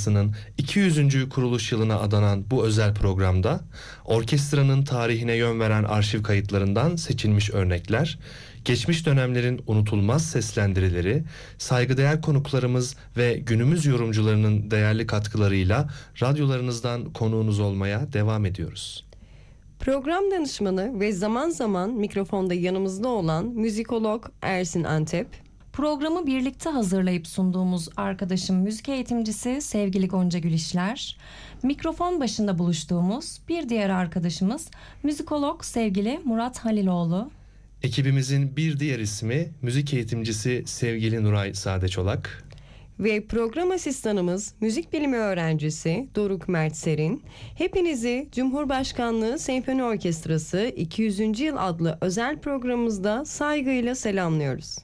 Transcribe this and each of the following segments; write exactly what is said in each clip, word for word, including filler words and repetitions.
Orkestrası'nın iki yüzüncü kuruluş yılına adanan bu özel programda orkestranın tarihine yön veren arşiv kayıtlarından seçilmiş örnekler, geçmiş dönemlerin unutulmaz seslendirileri, saygıdeğer konuklarımız ve günümüz yorumcularının değerli katkılarıyla radyolarınızdan konuğunuz olmaya devam ediyoruz. Program danışmanı ve zaman zaman mikrofonda yanımızda olan müzikolog Ersin Antep, programı birlikte hazırlayıp sunduğumuz arkadaşım müzik eğitimcisi sevgili Gonca Gülişler, mikrofon başında buluştuğumuz bir diğer arkadaşımız müzikolog sevgili Murat Haliloğlu, ekibimizin bir diğer ismi müzik eğitimcisi sevgili Nuray Sadeçolak ve program asistanımız müzik bilimi öğrencisi Doruk Mert Serin, hepinizi Cumhurbaşkanlığı Senfoni Orkestrası iki yüzüncü yıl adlı özel programımızda saygıyla selamlıyoruz.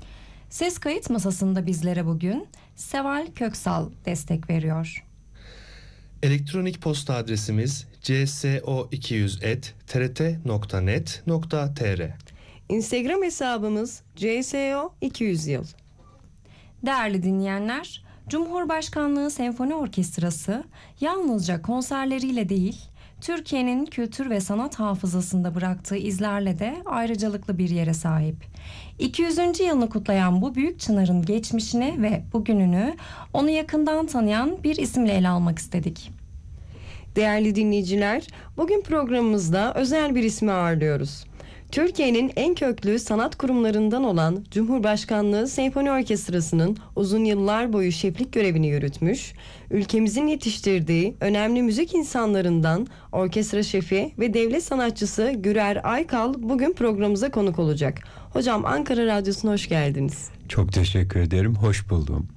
Ses kayıt masasında bizlere bugün Seval Köksal destek veriyor. Elektronik posta adresimiz c s o iki yüz et t r t nokta net nokta t r. Instagram hesabımız c s o iki yüz yıl. Değerli dinleyenler, Cumhurbaşkanlığı Senfoni Orkestrası yalnızca konserleriyle değil, Türkiye'nin kültür ve sanat hafızasında bıraktığı izlerle de ayrıcalıklı bir yere sahip. iki yüzüncü yılını kutlayan bu büyük çınarın geçmişini ve bugününü onu yakından tanıyan bir isimle ele almak istedik. Değerli dinleyiciler, bugün programımızda özel bir ismi ağırlıyoruz. Türkiye'nin en köklü sanat kurumlarından olan Cumhurbaşkanlığı Senfoni Orkestrası'nın uzun yıllar boyu şeflik görevini yürütmüş, ülkemizin yetiştirdiği önemli müzik insanlarından orkestra şefi ve devlet sanatçısı Gürer Aykal bugün programımıza konuk olacak. Hocam, Ankara Radyosu'na hoş geldiniz. Çok teşekkür ederim, hoş buldum.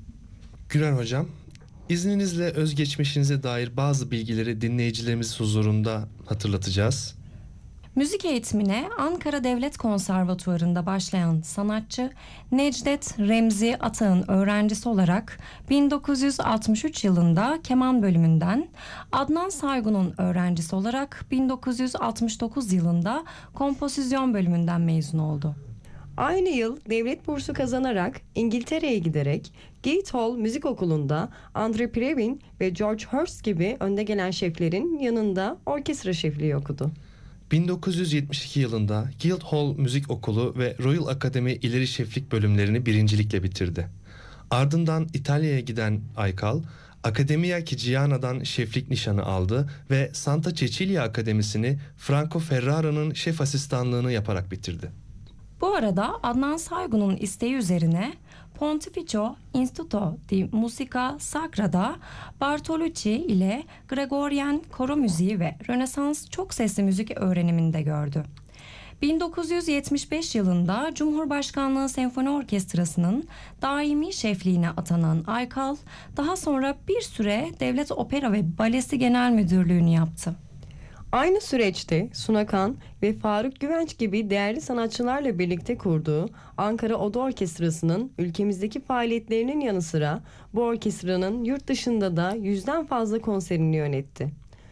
Gürer Hocam, izninizle özgeçmişinize dair bazı bilgileri dinleyicilerimiz huzurunda hatırlatacağız. Müzik eğitimine Ankara Devlet Konservatuvarı'nda başlayan sanatçı Necdet Remzi Atağ'ın öğrencisi olarak bin dokuz yüz altmış üç yılında keman bölümünden, Adnan Saygun'un öğrencisi olarak bin dokuz yüz altmış dokuz yılında kompozisyon bölümünden mezun oldu. Aynı yıl devlet bursu kazanarak İngiltere'ye giderek Guildhall Müzik Okulu'nda Andre Previn ve George Hurst gibi önde gelen şeflerin yanında orkestra şefliği okudu. bin dokuz yüz yetmiş iki yılında Guildhall Müzik Okulu ve Royal Academy İleri Şeflik bölümlerini birincilikle bitirdi. Ardından İtalya'ya giden Aykal, Accademia Chigiana'dan şeflik nişanı aldı ve Santa Cecilia Akademisi'ni Franco Ferrara'nın şef asistanlığını yaparak bitirdi. Bu arada Adnan Saygun'un isteği üzerine Pontificio Instituto di Musica Sacra'da Bartolucci ile Gregorian koro müziği ve Rönesans çok sesli müzik öğreniminde gördü. bin dokuz yüz yetmiş beş yılında Cumhurbaşkanlığı Senfoni Orkestrası'nın daimi şefliğine atanan Aykal, daha sonra bir süre Devlet Opera ve Balesi Genel Müdürlüğünü yaptı. Aynı süreçte Sunakan ve Faruk Güvenç gibi değerli sanatçılarla birlikte kurduğu Ankara Oda Orkestrası'nın ülkemizdeki faaliyetlerinin yanı sıra bu orkestranın yurt dışında da yüzden fazla konserini yönetti.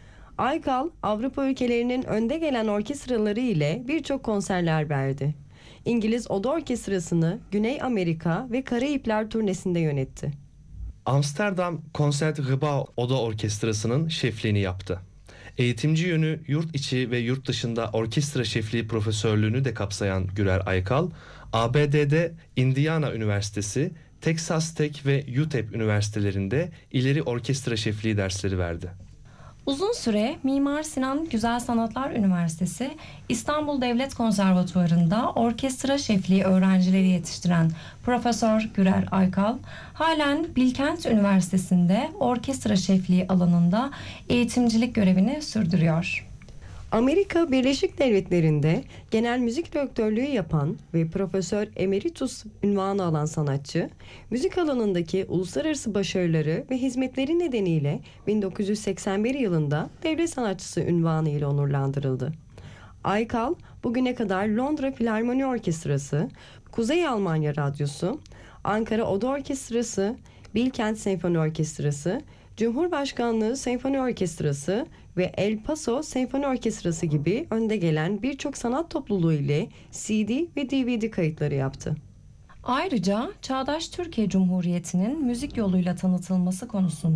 Aykal, Avrupa ülkelerinin önde gelen orkestraları ile birçok konserler verdi. İngiliz Oda Orkestrası'nı Güney Amerika ve Karayipler turnesinde yönetti. Amsterdam Concertgebouw Oda Orkestrası'nın şefliğini yaptı. Eğitimci yönü yurt içi ve yurt dışında orkestra şefliği profesörlüğünü de kapsayan Gürer Aykal, A B D'de Indiana Üniversitesi, Texas Tech ve U T E P üniversitelerinde ileri orkestra şefliği dersleri verdi. Uzun süre Mimar Sinan Güzel Sanatlar Üniversitesi, İstanbul Devlet Konservatuvarı'nda orkestra şefliği öğrencileri yetiştiren Profesör Gürer Aykal, halen Bilkent Üniversitesi'nde orkestra şefliği alanında eğitimcilik görevini sürdürüyor. Amerika Birleşik Devletleri'nde genel müzik direktörlüğü yapan ve Profesör Emeritus unvanı alan sanatçı, müzik alanındaki uluslararası başarıları ve hizmetleri nedeniyle bin dokuz yüz seksen bir yılında devlet sanatçısı unvanı ile onurlandırıldı. Aykal, bugüne kadar Londra Filarmoni Orkestrası, Kuzey Almanya Radyosu, Ankara Oda Orkestrası, Bilkent Senfoni Orkestrası, Cumhurbaşkanlığı Senfoni Orkestrası ve El Paso Senfoni Orkestrası gibi önde gelen birçok sanat topluluğu ile C D ve D V D kayıtları yaptı. Ayrıca Çağdaş Türkiye Cumhuriyeti'nin müzik yoluyla tanıtılması konusunda